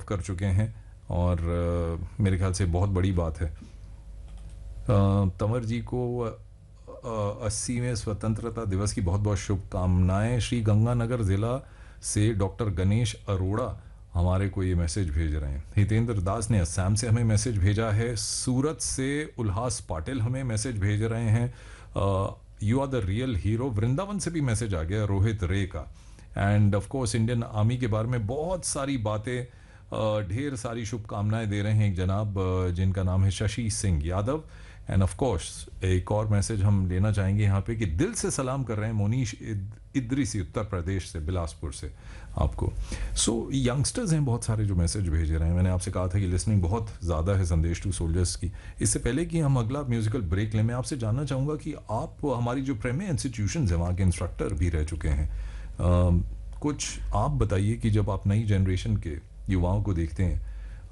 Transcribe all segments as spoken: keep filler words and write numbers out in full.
कर चुके हैं और uh, मेरे ख्याल से बहुत बड़ी बात है। uh, तंवर जी को अस्सीवें स्वतंत्रता दिवस की बहुत बहुत शुभकामनाएं। श्री गंगानगर ज़िला से डॉक्टर गणेश अरोड़ा हमारे को ये मैसेज भेज रहे हैं। हितेंद्र दास ने असम से हमें मैसेज भेजा है। सूरत से उल्हास पाटिल हमें मैसेज भेज रहे हैं, you are the real hero. Vrindavan से भी मैसेज आ गया रोहित रे का। End of course Indian army के बारे में बहुत सारी बातें, ढेर सारी शुभकामनाएं दे रहे हैं एक जनाब जिनका नाम है Shashi Singh Yadav. End of course एक और मैसेज हम लेना चाहेंगे यहाँ पे कि दिल से सलाम कर रहे हैं मोनीश इद्रिसी उत्तर प्रदेश से, बिलासपुर से आपको। सो so, यंगस्टर्स हैं बहुत सारे जो मैसेज भेज रहे हैं। मैंने आपसे कहा था कि लिसनिंग बहुत ज़्यादा है संदेश टू सोल्जर्स की। इससे पहले कि हम अगला म्यूजिकल ब्रेक लें, मैं आपसे जानना चाहूँगा कि आप हमारी जो प्रेमी इंस्टीट्यूशन है वहाँ के इंस्ट्रक्टर भी रह चुके हैं, uh, कुछ आप बताइए कि जब आप नई जनरेशन के युवाओं को देखते हैं,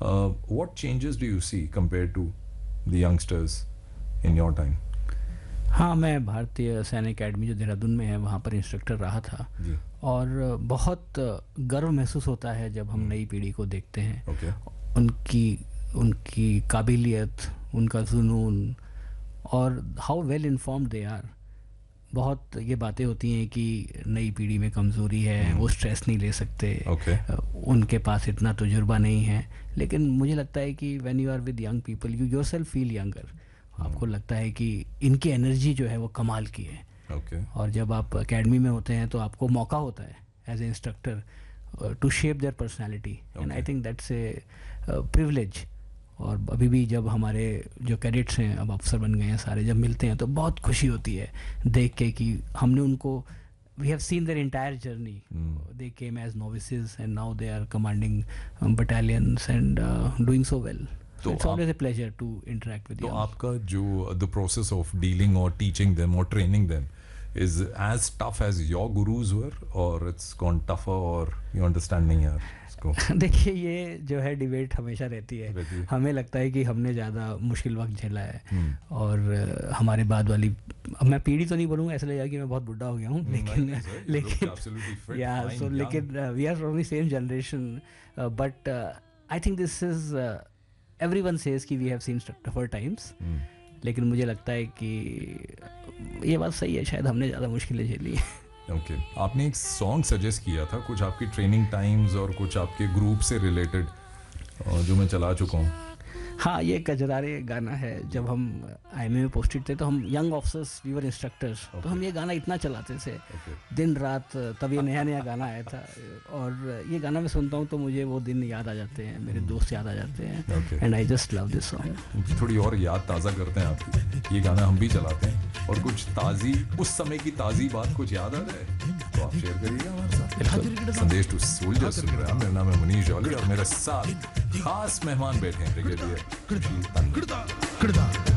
what changes do you see compare to the youngsters in your time? हाँ, मैं भारतीय सैन्य अकेडमी जो देहरादून में है वहाँ पर इंस्ट्रक्टर रहा था जी। और बहुत गर्व महसूस होता है जब हम नई पीढ़ी को देखते हैं। okay. उनकी उनकी काबिलियत, उनका जुनून और how well informed they are. बहुत ये बातें होती हैं कि नई पीढ़ी में कमज़ोरी है, hmm. वो स्ट्रेस नहीं ले सकते, okay. उनके पास इतना तजुर्बा नहीं है। लेकिन मुझे लगता है कि when you are with young people you yourself feel younger. आपको लगता है कि इनकी एनर्जी जो है वो कमाल की है। okay. और जब आप एकेडमी में होते हैं तो आपको मौका होता है as a instructor to shape there personality, and I think that's a privilege. और अभी भी जब हमारे जो कैडेट्स हैं, अब अफसर बन गए हैं सारे, जब मिलते हैं तो बहुत खुशी होती है देख के कि हमने उनको, we have seen their entire journey. They came as नोविसेस and now they are commanding battalions and doing so well. So it's always a pleasure to interact with you. तो आपका जो the process of dealing or teaching them or training them is as tough as your gurus were, or it's gone tougher, or you understand नहीं यार इसको? देखिए, ये जो है डिबेट हमेशा रहती है। हमें लगता है कि हमने ज़्यादा मुश्किल वक्त झेला है hmm. और हमारे बाद वाली, मैं पीढ़ी तो नहीं बोलूँगा, ऐसा लगेगा कि मैं बहुत बुढ़ा हो गया हूँ, लेकिन लेकिन या सो लेकिन we are from the same generation, but I think this is everyone says कि we have seen tougher times, hmm. लेकिन मुझे लगता है कि ये बात सही है, शायद हमने ज़्यादा मुश्किलें झेली हैं। Okay okay. आपने एक सॉन्ग सजेस्ट किया था, कुछ आपकी ट्रेनिंग टाइम्स और कुछ आपके ग्रुप से रिलेटेड, जो मैं चला चुका हूँ। हाँ, ये कजरारे गाना है। जब हम आई एम ए में पोस्टेड थे तो हम young officers, we were instructors, तो हम ये गाना इतना चलाते थे okay. दिन रात। तब ये नया नया गाना आया था और ये गाना मैं सुनता हूँ तो मुझे वो दिन याद आ जाते हैं, मेरे hmm. दोस्त याद आ जाते हैं, and I just love this song. थोड़ी और याद ताज़ा करते हैं आपकी, ये गाना हम भी चलाते हैं, और कुछ ताज़ी उस समय की ताज़ी बात कुछ याद आ जाए तो आप शेयर करिएगा हमारे साथ। संदेश टू सोल्जर्स सुन रहे हैं, मेरा नाम है मनीष जौली और मेरे साथ खास मेहमान बैठे हैं ब्रिगेडियर